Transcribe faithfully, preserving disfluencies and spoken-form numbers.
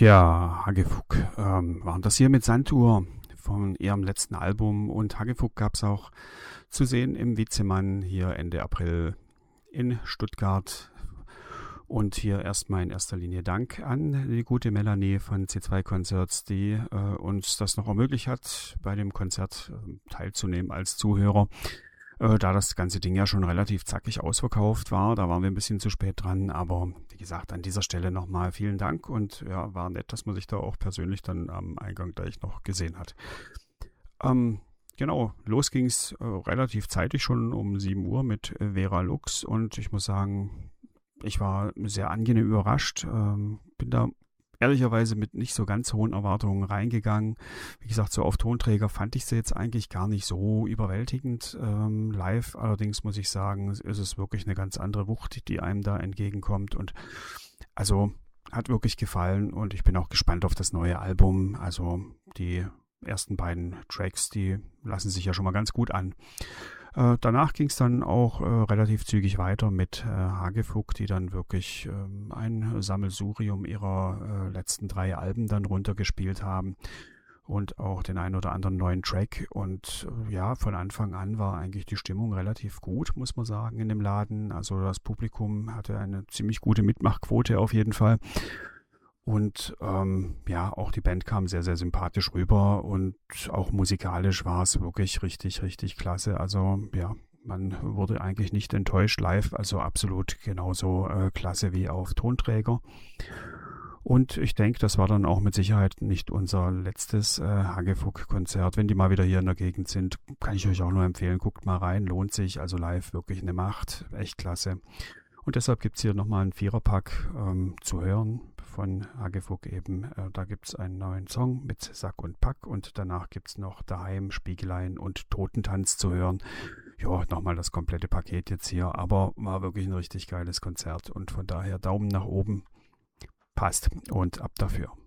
Tja, Hagefuck, ähm, waren das hier mit Sanduhr von ihrem letzten Album, und Hagefuck gab es auch zu sehen im Witzemann hier Ende April in Stuttgart. Und hier erstmal in erster Linie Dank an die gute Melanie von C zwei Concerts, die äh, uns das noch ermöglicht hat, bei dem Konzert äh, teilzunehmen als Zuhörer. Äh, da das ganze Ding ja schon relativ zackig ausverkauft war, da waren wir ein bisschen zu spät dran, aber wie gesagt, an dieser Stelle nochmal vielen Dank, und ja, war nett, dass man sich da auch persönlich dann am Eingang gleich noch gesehen hat. Ähm, genau, los ging's äh, relativ zeitig, schon um sieben Uhr mit äh, Vera Lux, und ich muss sagen, ich war sehr angenehm überrascht, ähm, bin da ehrlicherweise mit nicht so ganz hohen Erwartungen reingegangen. Wie gesagt, so auf Tonträger fand ich sie jetzt eigentlich gar nicht so überwältigend. Ähm, live allerdings muss ich sagen, ist es wirklich eine ganz andere Wucht, die einem da entgegenkommt, und also hat wirklich gefallen, und ich bin auch gespannt auf das neue Album. Also die ersten beiden Tracks, die lassen sich ja schon mal ganz gut an. Äh, danach ging es dann auch äh, relativ zügig weiter mit äh, Hagefuck, die dann wirklich äh, ein Sammelsurium ihrer äh, letzten drei Alben dann runtergespielt haben und auch den einen oder anderen neuen Track. Und äh, ja, von Anfang an war eigentlich die Stimmung relativ gut, muss man sagen, in dem Laden. Also das Publikum hatte eine ziemlich gute Mitmachquote auf jeden Fall. Und ähm, ja, auch die Band kam sehr, sehr sympathisch rüber, und auch musikalisch war es wirklich richtig, richtig klasse. Also ja, man wurde eigentlich nicht enttäuscht live, also absolut genauso äh, klasse wie auf Tonträger. Und ich denke, das war dann auch mit Sicherheit nicht unser letztes äh, Hagefuck-Konzert. Wenn die mal wieder hier in der Gegend sind, kann ich euch auch nur empfehlen, guckt mal rein, lohnt sich. Also live wirklich eine Macht, echt klasse. Und deshalb gibt es hier nochmal einen Viererpack ähm, zu hören von Hagefuck eben. Äh, da gibt es einen neuen Song mit Sack und Pack, und danach gibt es noch Daheim, Spiegelein und Totentanz zu hören. Ja, nochmal das komplette Paket jetzt hier, aber war wirklich ein richtig geiles Konzert, und von daher Daumen nach oben, passt, und ab dafür.